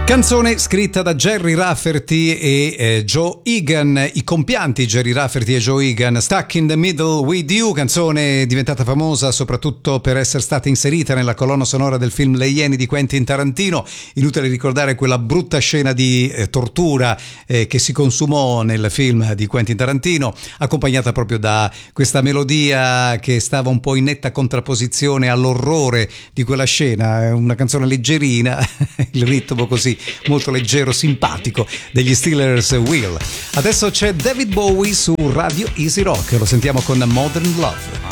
Canzone scritta da Gerry Rafferty e Joe Egan, i compianti Gerry Rafferty e Joe Egan. Stuck in the Middle with You, canzone diventata famosa soprattutto per essere stata inserita nella colonna sonora del film Le Iene di Quentin Tarantino. Inutile ricordare quella brutta scena di tortura che si consumò nel film di Quentin Tarantino, accompagnata proprio da questa melodia che stava un po' in netta contrapposizione all'orrore di quella scena. Una canzone leggerina, il ritmo così molto leggero, simpatico degli Steelers Wheel. Adesso c'è David Bowie su Radio Easy Rock, lo sentiamo con Modern Love.